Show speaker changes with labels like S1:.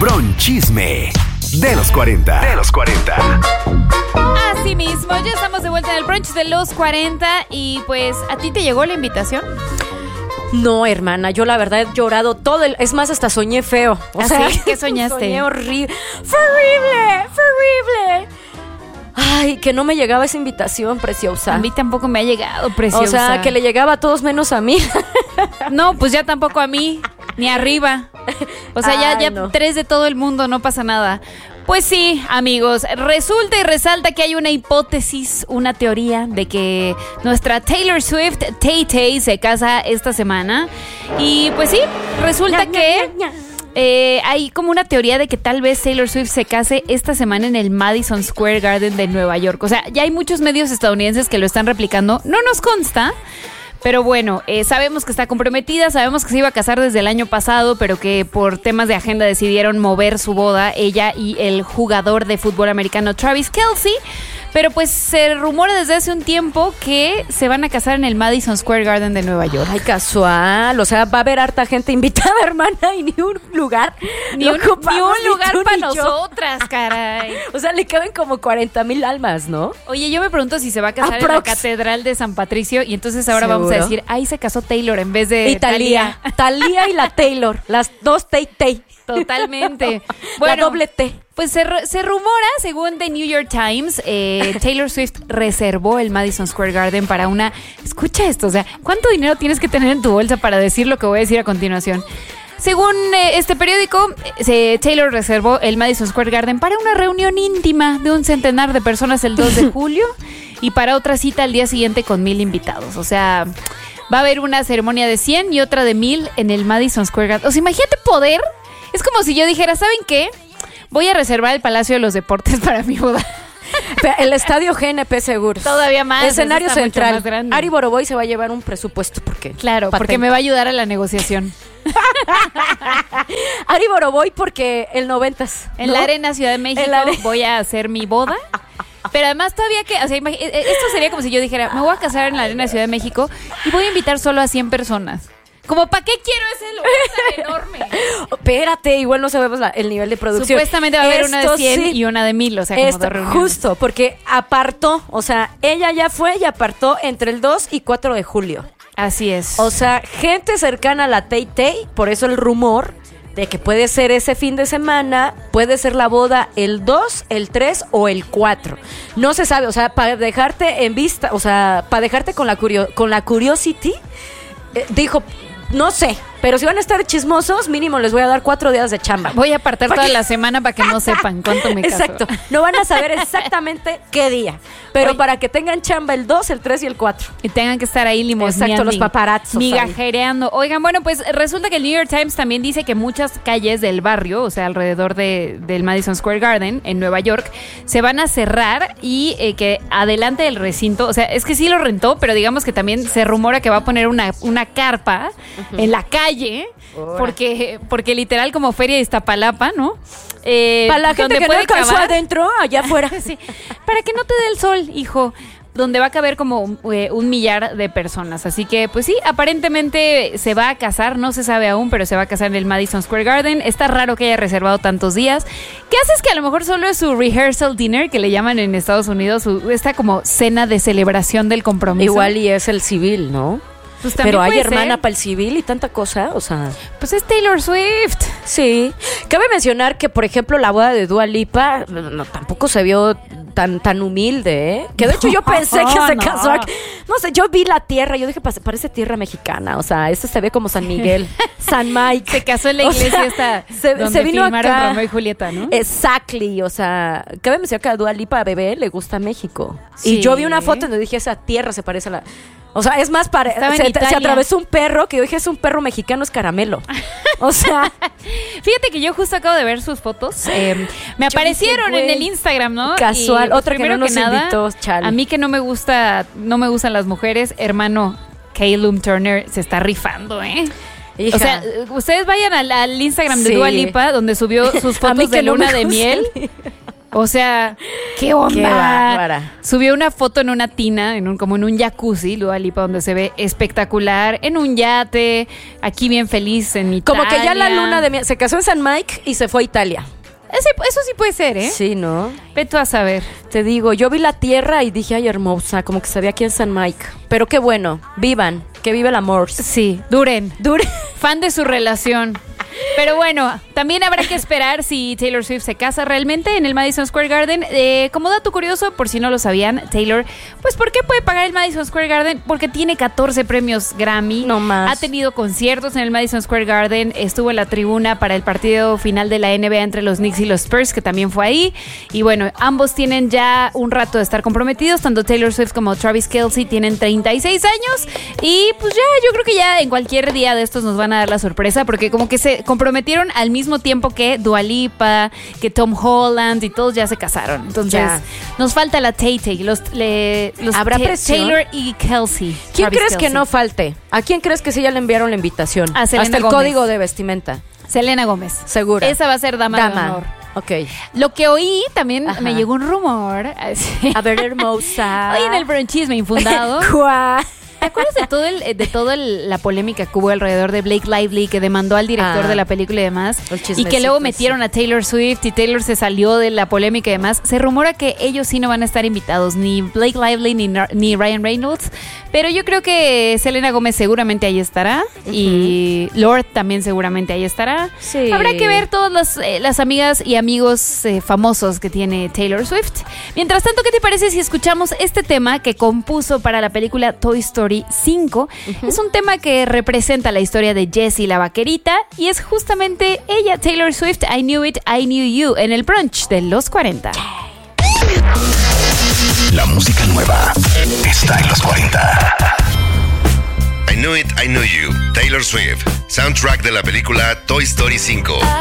S1: Bronchisme de los 40.
S2: Así mismo, ya estamos de vuelta en el brunch de los 40 y pues, ¿a ti te llegó la invitación?
S3: No, hermana, yo la verdad he llorado todo es más, hasta soñé feo.
S2: ¿Sí? ¿Qué soñaste?
S3: Soñé horrible. ¡Fue horrible! Ay, que no me llegaba esa invitación, preciosa.
S2: A mí tampoco me ha llegado, preciosa.
S3: O sea, que le llegaba a todos menos a mí.
S2: No, pues ya tampoco a mí, ni arriba. O sea, ya no. 3 de todo el mundo, no pasa nada. Pues sí, amigos, resulta y resalta que hay una hipótesis, una teoría de que nuestra Taylor Swift, Tay-Tay, se casa esta semana. Y pues sí, resulta que hay como una teoría de que tal vez Taylor Swift se case esta semana en el Madison Square Garden de Nueva York. O sea, ya hay muchos medios estadounidenses que lo están replicando. No nos consta. Pero bueno, sabemos que está comprometida, sabemos que se iba a casar desde el año pasado, pero que por temas de agenda decidieron mover su boda, ella y el jugador de fútbol americano Travis Kelce. Pero pues se rumora desde hace un tiempo que se van a casar en el Madison Square Garden de Nueva York.
S3: Ay, casual. O sea, va a haber harta gente invitada, hermana, y ni un lugar.
S2: Ni un lugar para nosotras, caray.
S3: O sea, le caben como 40,000 almas, ¿no?
S2: Oye, yo me pregunto si se va a casar en la Catedral de San Patricio y entonces ahora ¿seguro? Vamos a decir, ahí se casó Taylor en vez de
S3: Talía. Talía y la Taylor, las dos Tay-Tay.
S2: Totalmente. Bueno,
S3: la doble T.
S2: Pues se rumora, según The New York Times, Taylor Swift reservó el Madison Square Garden para una... Escucha esto, o sea, ¿cuánto dinero tienes que tener en tu bolsa para decir lo que voy a decir a continuación? Según este periódico, Taylor reservó el Madison Square Garden para una reunión íntima de 100 de personas el 2 de julio y para otra cita al día siguiente con 1,000 invitados. O sea, va a haber una ceremonia de 100 y otra de 1,000 en el Madison Square Garden. O sea, imagínate poder. Es como si yo dijera, ¿saben qué? Voy a reservar el Palacio de los Deportes para mi boda.
S3: El estadio GNP seguro.
S2: Todavía más.
S3: Escenario central.
S2: Más grande.
S3: Ari Boroboy se va a llevar un presupuesto porque...
S2: Claro, porque me va a ayudar a la negociación.
S3: Ari Boroboy porque el 90s.
S2: En la Arena Ciudad de México voy a hacer mi boda. Pero además todavía que... O sea, esto sería como si yo dijera, me voy a casar en la Arena Ciudad de México y voy a invitar solo a 100 personas. Como, ¿para qué quiero ese lugar tan enorme?
S3: Espérate, igual no sabemos el nivel de producción.
S2: Supuestamente va a haber una de 100 y una de 1,000, o sea, como 2 reuniones.
S3: Justo, porque apartó, o sea, ella ya fue y apartó entre el 2 y 4 de julio.
S2: Así es.
S3: O sea, gente cercana a la Tay-Tay, por eso el rumor de que puede ser ese fin de semana, puede ser la boda el 2, el 3 o el 4. No se sabe, o sea, para dejarte en vista, o sea, para dejarte con la curiosity, dijo... No sé, pero si van a estar chismosos, mínimo les voy a dar 4 días de chamba.
S2: Voy a apartar toda la semana para que no sepan cuánto me caso.
S3: Exacto, no van a saber exactamente qué día, pero para que tengan chamba el 2, el 3 y el 4.
S2: Y tengan que estar ahí limosneando.
S3: Exacto, los paparazzos.
S2: Migajereando. Oigan, bueno, pues resulta que el New York Times también dice que muchas calles del barrio, o sea, alrededor del Madison Square Garden, en Nueva York, se van a cerrar y que adelante del recinto, o sea, es que sí lo rentó, pero digamos que también se rumora que va a poner una carpa en la calle, porque literal como feria de Iztapalapa, ¿no?
S3: Para la gente que no alcanzó adentro, allá afuera.
S2: Sí, para que no te dé el sol, hijo. Donde va a caber como 1,000,000 de personas. Así que, pues sí, aparentemente se va a casar, no se sabe aún, pero se va a casar en el Madison Square Garden. Está raro que haya reservado tantos días. ¿Qué haces? Que a lo mejor solo es su rehearsal dinner, que le llaman en Estados Unidos, esta como cena de celebración del compromiso.
S3: Igual y es el civil, ¿no?
S2: Pues
S3: pero hay hermana para el civil y tanta cosa, o sea...
S2: Pues es Taylor Swift.
S3: Sí. Cabe mencionar que, por ejemplo, la boda de Dua Lipa tampoco se vio tan humilde, ¿eh? Que de hecho yo pensé que se casó aquí. No sé, yo vi la tierra, yo dije, parece tierra mexicana, o sea, se ve como San Miguel, San Mike.
S2: Se casó en la iglesia donde
S3: vino
S2: filmaron
S3: acá.
S2: Romeo y Julieta, ¿no?
S3: Exactly, o sea, cabe mencionar que a Dua Lipa bebé le gusta México. Sí. Y yo vi una foto donde dije, esa tierra se parece a la... O sea, es más, se atravesó un perro que yo dije, es un perro mexicano, es caramelo. O sea...
S2: Fíjate que yo justo acabo de ver sus fotos. Me aparecieron en el Instagram, ¿no?
S3: Casual,
S2: pues,
S3: otra que no nos invitó, chale.
S2: A mí que no me gustan las mujeres, hermano, Calum Turner se está rifando, ¿eh? Hija. O sea, ustedes vayan al Instagram de Dua Lipa, donde subió sus fotos de luna de miel. O sea, ¿qué onda?
S3: Qué bárbara.
S2: Subió una foto en una tina, como en un jacuzzi, Dua Lipa, donde se ve espectacular, en un yate, aquí bien feliz en Italia.
S3: Como que ya la luna de miel. Se casó en San Mike y se fue a Italia.
S2: Eso sí puede ser, ¿eh?
S3: Sí, ¿no?
S2: Ve tú a saber.
S3: Te digo, yo vi la tierra y dije, ay, hermosa, como que se ve aquí en San Mike. Pero qué bueno, vivan, que vive el amor.
S2: Sí, duren. Fan de su relación. Pero bueno, también habrá que esperar si Taylor Swift se casa realmente en el Madison Square Garden. Como dato curioso, por si no lo sabían, Taylor, pues ¿por qué puede pagar el Madison Square Garden? Porque tiene 14 premios Grammy.
S3: No más.
S2: Ha tenido conciertos en el Madison Square Garden. Estuvo en la tribuna para el partido final de la NBA entre los Knicks y los Spurs, que también fue ahí. Y bueno, ambos tienen ya un rato de estar comprometidos. Tanto Taylor Swift como Travis Kelce tienen 36 años. Y pues ya, yo creo que ya en cualquier día de estos nos van a dar la sorpresa, porque como que se comprometieron al mismo tiempo que Dua Lipa, que Tom Holland, y todos ya se casaron. Entonces, nos falta la Tay-Tay.
S3: ¿Habrá presión?
S2: Taylor y Kelce.
S3: ¿Quién
S2: Travis
S3: crees
S2: Kelce.
S3: que no falte? ¿A quién crees que sí ya le enviaron la invitación?
S2: A Selena
S3: Hasta el
S2: Gómez.
S3: código de vestimenta.
S2: Selena Gómez.
S3: Segura.
S2: Esa va a ser dama de honor.
S3: Ok.
S2: Lo que oí también,
S3: Ajá.
S2: me llegó un rumor.
S3: A ver, hermosa.
S2: Hoy en el bronchisme infundado. ¿Te acuerdas de toda la polémica que hubo alrededor de Blake Lively, que demandó al director de la película y demás? Y que luego metieron a Taylor Swift y Taylor se salió de la polémica y demás. Se rumora que ellos sí no van a estar invitados, ni Blake Lively ni Ryan Reynolds. Pero yo creo que Selena Gómez seguramente ahí estará. Y Lorde también seguramente ahí estará.
S3: Sí.
S2: Habrá que ver todas las amigas y amigos famosos que tiene Taylor Swift. Mientras tanto, ¿qué te parece si escuchamos este tema que compuso para la película Toy Story 5? Es un tema que representa la historia de Jessie la vaquerita y es justamente ella, Taylor Swift, I Knew It, I Knew You, en el brunch de los 40.
S1: La música nueva está en los 40.
S4: I Knew It, I Knew You, Taylor Swift, soundtrack de la película Toy Story 5.